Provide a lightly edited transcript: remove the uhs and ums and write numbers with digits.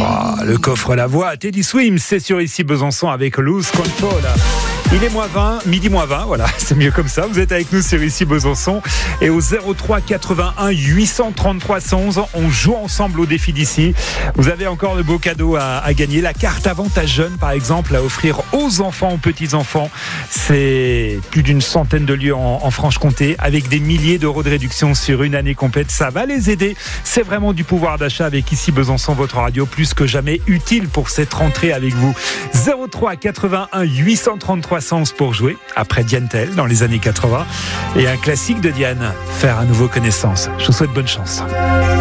Oh, le coffre la voix, Teddy Swims, c'est sur Ici Besançon avec Lose Control. Il est -20, midi -20, voilà, c'est mieux comme ça. Vous êtes avec nous sur Ici Besançon et au 03 81 833 111, on joue ensemble au défi d'ici. Vous avez encore de beaux cadeaux à gagner. La carte Avantage Jeune, par exemple, à offrir aux enfants, aux petits-enfants. C'est plus d'une centaine de lieux en Franche-Comté avec des milliers d'euros de réduction sur une année complète. Ça va les aider. C'est vraiment du pouvoir d'achat avec Ici Besançon, votre radio plus que jamais utile pour cette rentrée avec vous. 03 81 833 111 pour jouer après Diane Tell dans les années 80 et un classique de Diane, faire à nouveau connaissance. Je vous souhaite bonne chance.